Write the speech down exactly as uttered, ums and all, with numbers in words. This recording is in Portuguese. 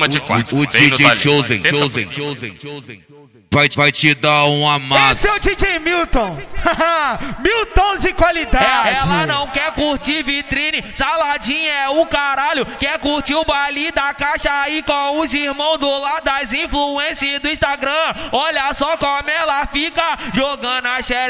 cama de quatro. O D J Chosen, Chosen, Chosen, Chosen. Vai, vai te dar um amasso. Esse é o D J Milton. Milton de qualidade. É, ela não quer curtir vitrine, saladinha é o caralho. Quer curtir o baile da caixa aí com os irmãos do lado das influências do Instagram. Olha só como ela fica jogando a xereca.